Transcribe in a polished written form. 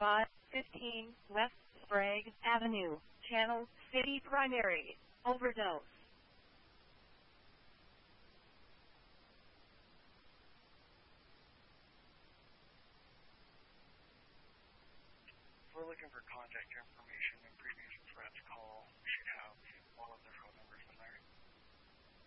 15 West Sprague Avenue, Channel City Primary. Overdose. We're looking for contact information and previous threats call. We should have all of their phone numbers in there.